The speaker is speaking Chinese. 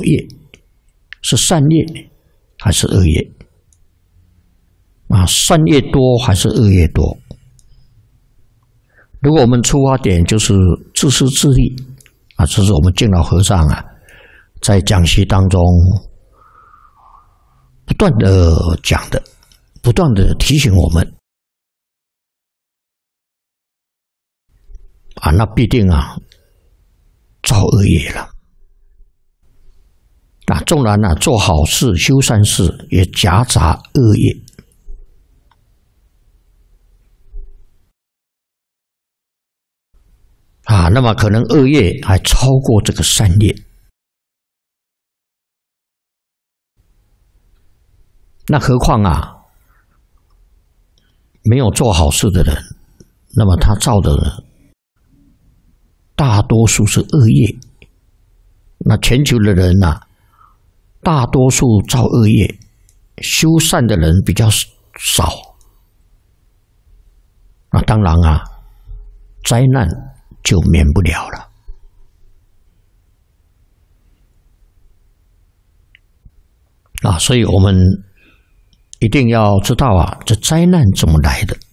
业，是善业还是恶业？善业多还是恶业多？如果我们出发点就是自私自利这是我们敬老和尚在讲习当中不断的讲的，不断的提醒我们那必定造恶业了。纵然做好事修善事，也夹杂恶业。那么可能恶业还超过这个善业。那何况没有做好事的人，那么他造的大多数是恶业。那全球的人大多数造恶业，修善的人比较少。那当然灾难就免不了了。所以我们一定要知道这灾难怎么来的。